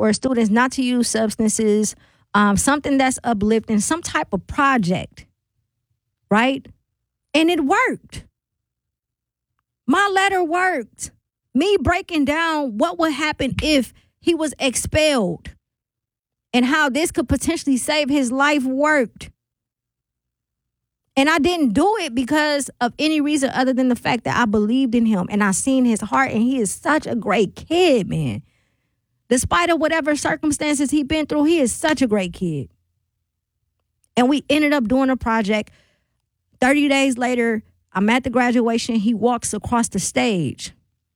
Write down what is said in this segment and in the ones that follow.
or students not to use substances, something that's uplifting, some type of project, right? And it worked. My letter worked. Me breaking down what would happen if he was expelled and how this could potentially save his life worked. And I didn't do it because of any reason other than the fact that I believed in him and I seen his heart, and he is such a great kid, man. Despite of whatever circumstances he's been through, he is such a great kid. And we ended up doing a project. 30 days later, I'm at the graduation. He walks across the stage.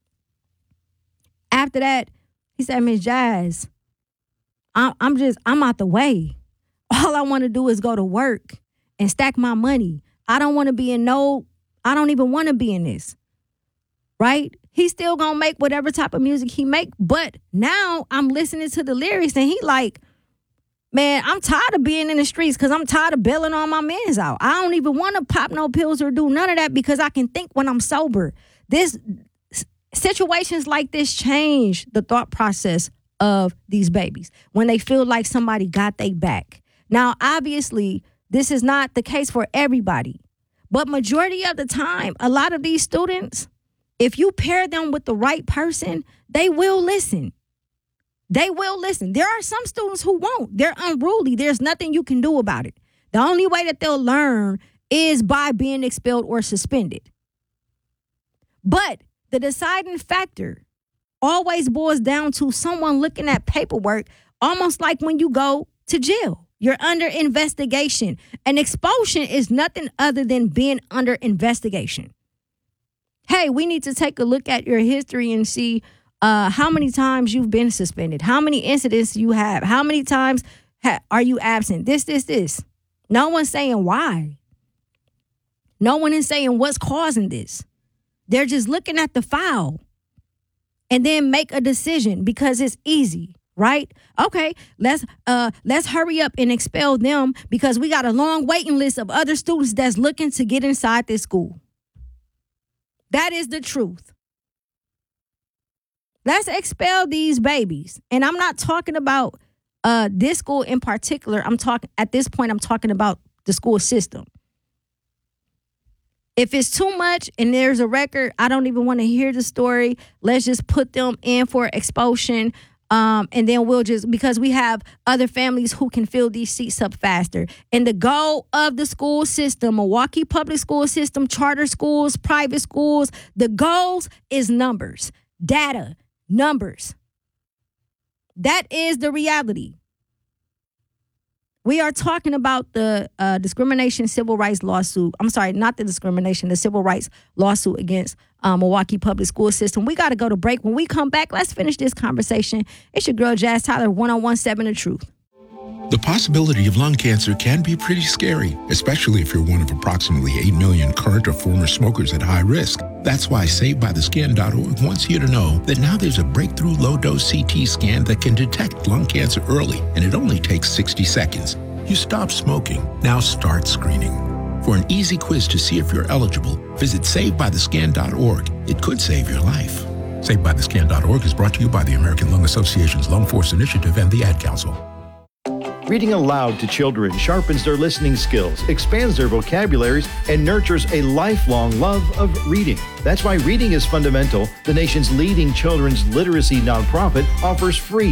After that, he said, Miss Jazz, I'm out the way. All I want to do is go to work and stack my money. I don't want to be I don't even want to be in this, right? He's still going to make whatever type of music he make, but now I'm listening to the lyrics and he like, man, I'm tired of being in the streets because I'm tired of bailing all my mans out. I don't even want to pop no pills or do none of that because I can think when I'm sober. Situations like this change the thought process of these babies when they feel like somebody got their back. Now, obviously, this is not the case for everybody, but majority of the time, a lot of these students, if you pair them with the right person, they will listen. They will listen. There are some students who won't. They're unruly. There's nothing you can do about it. The only way that they'll learn is by being expelled or suspended. But the deciding factor always boils down to someone looking at paperwork, almost like when you go to jail. You're under investigation. An expulsion is nothing other than being under investigation. Hey, we need to take a look at your history and see how many times you've been suspended, how many incidents you have, how many times are you absent, this. No one's saying why. No one is saying what's causing this. They're just looking at the file and then make a decision because it's easy. Right? Okay, let's hurry up and expel them because we got a long waiting list of other students that's looking to get inside this school. That is the truth. Let's expel these babies. And I'm not talking about this school in particular. I'm talking about the school system. If it's too much and there's a record, I don't even want to hear the story. Let's just put them in for expulsion. And then because we have other families who can fill these seats up faster. And the goal of the school system, Milwaukee public school system, charter schools, private schools, the goals is numbers, data, numbers. That is the reality. We are talking about the discrimination civil rights lawsuit. I'm sorry, not the discrimination, the civil rights lawsuit against Milwaukee public school system. We got to go to break. When we come back, let's finish this conversation. It's your girl, Jazz Tyler, 101.7 The Truth. The possibility of lung cancer can be pretty scary, especially if you're one of approximately 8 million current or former smokers at high risk. That's why SaveByTheScan.org wants you to know that now there's a breakthrough low-dose CT scan that can detect lung cancer early, and it only takes 60 seconds. You stop smoking. Now start screening. For an easy quiz to see if you're eligible, visit SaveByTheScan.org. It could save your life. SaveByTheScan.org is brought to you by the American Lung Association's Lung Force Initiative and the Ad Council. Reading aloud to children sharpens their listening skills, expands their vocabularies, and nurtures a lifelong love of reading. That's why Reading is Fundamental, the nation's leading children's literacy nonprofit, offers free